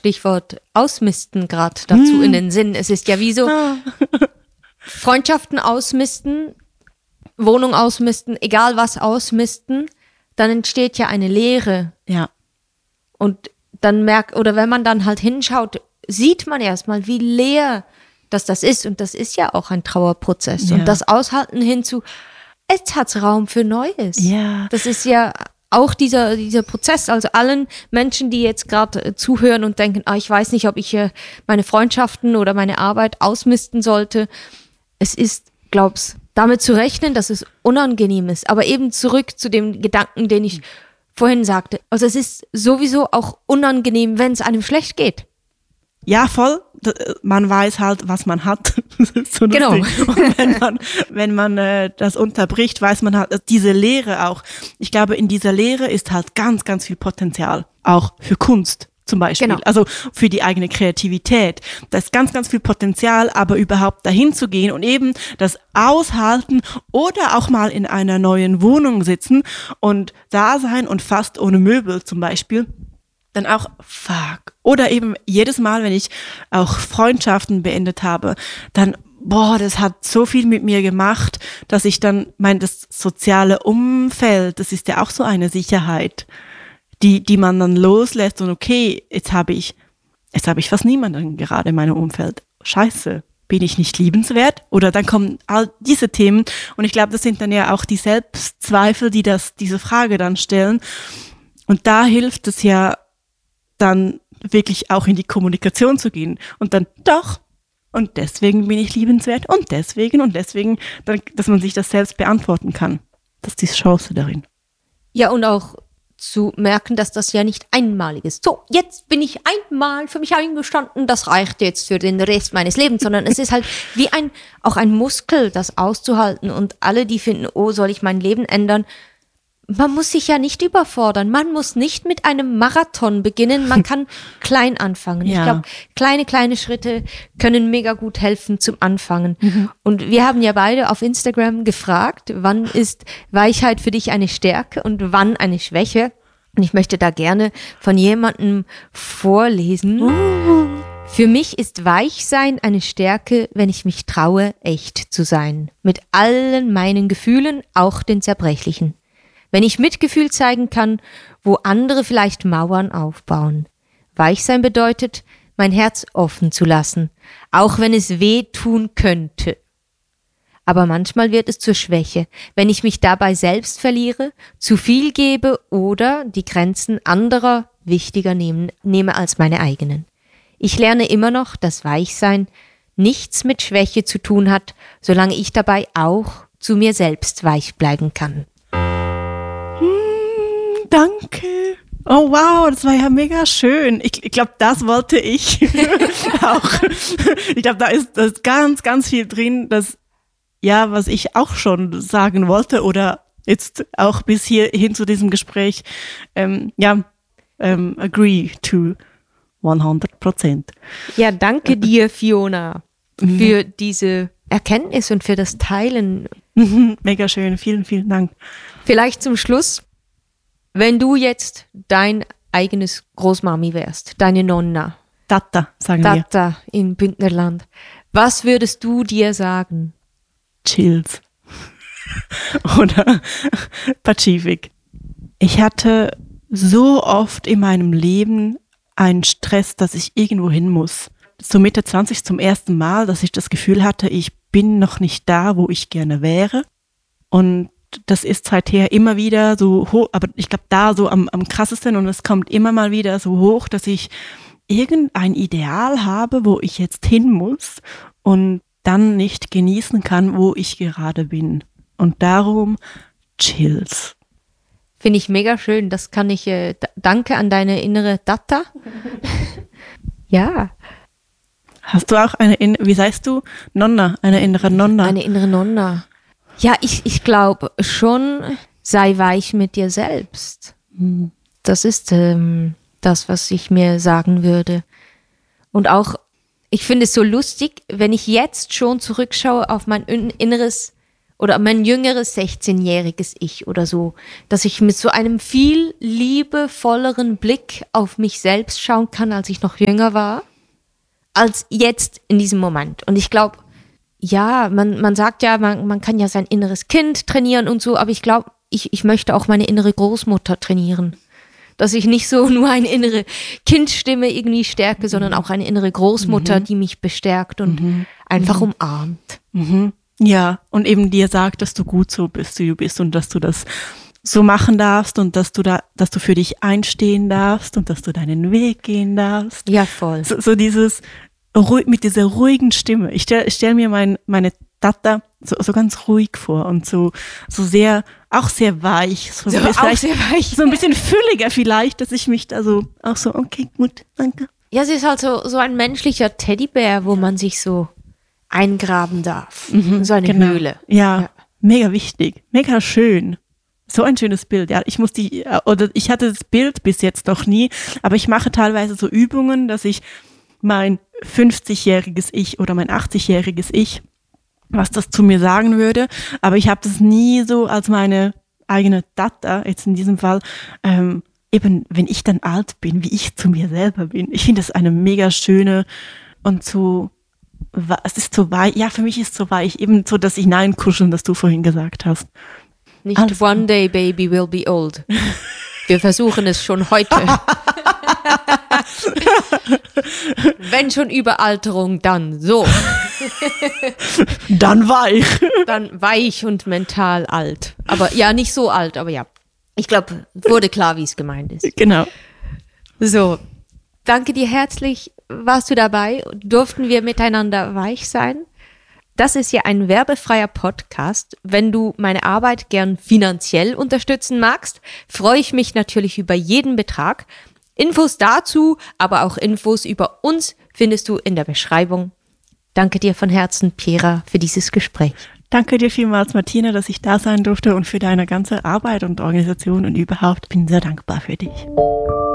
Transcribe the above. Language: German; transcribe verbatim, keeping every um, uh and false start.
Stichwort Ausmisten gerade dazu hm. in den Sinn. Es ist ja wie so ah. Freundschaften ausmisten, Wohnung ausmisten, egal was ausmisten, dann entsteht ja eine Leere. Ja. Und dann merkt, oder wenn man dann halt hinschaut, sieht man erstmal, wie leer dass das ist. Und das ist ja auch ein Trauerprozess. Ja. Und das Aushalten hinzu, jetzt hat's Raum für Neues. Ja. Das ist ja auch dieser, dieser Prozess. Also allen Menschen, die jetzt gerade äh, zuhören und denken, ah, ich weiß nicht, ob ich äh, meine Freundschaften oder meine Arbeit ausmisten sollte. Es ist, glaub's, damit zu rechnen, dass es unangenehm ist. Aber eben zurück zu dem Gedanken, den ich vorhin sagte. Also es ist sowieso auch unangenehm, wenn es einem schlecht geht. Ja, voll. Man weiß halt, was man hat. So genau. Und wenn man, wenn man äh, das unterbricht, weiß man halt, diese Leere auch. Ich glaube, in dieser Leere ist halt ganz, ganz viel Potenzial. Auch für Kunst zum Beispiel. Genau. Also für die eigene Kreativität. Da ist ganz, ganz viel Potenzial, aber überhaupt dahin zu gehen und eben das aushalten oder auch mal in einer neuen Wohnung sitzen und da sein und fast ohne Möbel zum Beispiel. Dann auch, fuck. Oder eben jedes Mal, wenn ich auch Freundschaften beendet habe, dann, boah, das hat so viel mit mir gemacht, dass ich dann, mein, das soziale Umfeld, das ist ja auch so eine Sicherheit, die, die man dann loslässt und okay, jetzt habe ich, jetzt habe ich fast niemanden gerade in meinem Umfeld. Scheiße. Bin ich nicht liebenswert? Oder dann kommen all diese Themen und ich glaube, das sind dann ja auch die Selbstzweifel, die das, diese Frage dann stellen. Und da hilft es ja, dann wirklich auch in die Kommunikation zu gehen und dann doch und deswegen bin ich liebenswert und deswegen und deswegen, dann, dass man sich das selbst beantworten kann. Das ist die Chance darin. Ja, und auch zu merken, dass das ja nicht einmalig ist. So, jetzt bin ich einmal für mich eingestanden, das reicht jetzt für den Rest meines Lebens, sondern es ist halt wie ein, auch ein Muskel, das auszuhalten und alle, die finden, oh, soll ich mein Leben ändern? Man muss sich ja nicht überfordern. Man muss nicht mit einem Marathon beginnen. Man kann klein anfangen. Ja. Ich glaube, kleine, kleine Schritte können mega gut helfen zum Anfangen. Mhm. Und wir haben ja beide auf Instagram gefragt, wann ist Weichheit für dich eine Stärke und wann eine Schwäche? Und ich möchte da gerne von jemandem vorlesen. Uh. Für mich ist Weichsein eine Stärke, wenn ich mich traue, echt zu sein. Mit allen meinen Gefühlen, auch den zerbrechlichen. Wenn ich Mitgefühl zeigen kann, wo andere vielleicht Mauern aufbauen. Weichsein bedeutet, mein Herz offen zu lassen, auch wenn es weh tun könnte. Aber manchmal wird es zur Schwäche, wenn ich mich dabei selbst verliere, zu viel gebe oder die Grenzen anderer wichtiger nehmen, nehme als meine eigenen. Ich lerne immer noch, dass Weichsein nichts mit Schwäche zu tun hat, solange ich dabei auch zu mir selbst weich bleiben kann. Danke. Oh wow, das war ja mega schön. Ich, ich glaube, das wollte ich auch. Ich glaube, da ist, da ist ganz, ganz viel drin, das, ja, was ich auch schon sagen wollte oder jetzt auch bis hierhin zu diesem Gespräch, ähm, ja, ähm, agree to hundert Prozent. Ja, danke dir, Fiona, für diese Erkenntnis und für das Teilen. Mega schön, vielen, vielen Dank. Vielleicht zum Schluss. Wenn du jetzt dein eigenes Großmami wärst, deine Nonna, Tata, sagen wir. Tata in Bündnerland, was würdest du dir sagen? Chills. Oder Pazifik. Ich hatte so oft in meinem Leben einen Stress, dass ich irgendwo hin muss. So Mitte zwanzig zum ersten Mal, dass ich das Gefühl hatte, ich bin noch nicht da, wo ich gerne wäre. Und das ist seither immer wieder so hoch, aber ich glaube da so am, am krassesten und es kommt immer mal wieder so hoch, dass ich irgendein Ideal habe, wo ich jetzt hin muss und dann nicht genießen kann, wo ich gerade bin. Und darum Chills. Finde ich mega schön. Das kann ich, äh, d- danke an deine innere Tata. Ja. Hast du auch eine, in, wie sagst du, Nonna, eine innere Nonna? Eine innere Nonna. Ja, ich, ich glaube schon, sei weich mit dir selbst. Das ist ähm, das, was ich mir sagen würde. Und auch, ich finde es so lustig, wenn ich jetzt schon zurückschaue auf mein inneres oder mein jüngeres sechzehnjähriges Ich oder so, dass ich mit so einem viel liebevolleren Blick auf mich selbst schauen kann, als ich noch jünger war, als jetzt in diesem Moment. Und ich glaube, ja, man, man sagt ja, man, man kann ja sein inneres Kind trainieren und so, aber ich glaube, ich, ich möchte auch meine innere Großmutter trainieren. Dass ich nicht so nur eine innere Kindstimme irgendwie stärke, sondern auch eine innere Großmutter, mhm. die mich bestärkt und mhm. einfach mhm. umarmt. Mhm. Ja, und eben dir sagt, dass du gut so bist, wie du bist und dass du das so machen darfst und dass du da, dass du für dich einstehen darfst und dass du deinen Weg gehen darfst. Ja, voll. So, so dieses, ruhig, mit dieser ruhigen Stimme. Ich stelle stell mir mein, meine Tata so, so ganz ruhig vor und so, so sehr, auch sehr weich. So, so, auch sehr weich. So ein bisschen fülliger vielleicht, dass ich mich da so, auch so, okay, gut, danke. Ja, sie ist halt so, so ein menschlicher Teddybär, wo man sich so eingraben darf. Mhm, so eine genau. Höhle. Ja, ja, mega wichtig, mega schön. So ein schönes Bild, ja. Ich muss die, oder ich hatte das Bild bis jetzt noch nie, aber ich mache teilweise so Übungen, dass ich mein fünfzigjähriges Ich oder mein achtzigjähriges Ich, was das zu mir sagen würde, aber ich habe das nie so als meine eigene Tata, jetzt in diesem Fall, ähm, eben wenn ich dann alt bin, wie ich zu mir selber bin. Ich finde das eine mega schöne und so, es ist so weich, ja, für mich ist es so weich, eben so das Hineinkuscheln, das du vorhin gesagt hast. Nicht also, one day baby will be old. Wir versuchen es schon heute. Wenn schon Überalterung, dann so. Dann weich. Dann weich und mental alt. Aber ja, nicht so alt, aber ja. Ich glaube, wurde klar, wie es gemeint ist. Genau. So, danke dir herzlich. Warst du dabei? Durften wir miteinander weich sein? Das ist ja ein werbefreier Podcast. Wenn du meine Arbeit gern finanziell unterstützen magst, freue ich mich natürlich über jeden Betrag. Infos dazu, aber auch Infos über uns findest du in der Beschreibung. Danke dir von Herzen, Piera, für dieses Gespräch. Danke dir vielmals, Martina, dass ich da sein durfte und für deine ganze Arbeit und Organisation und überhaupt. Bin sehr dankbar für dich.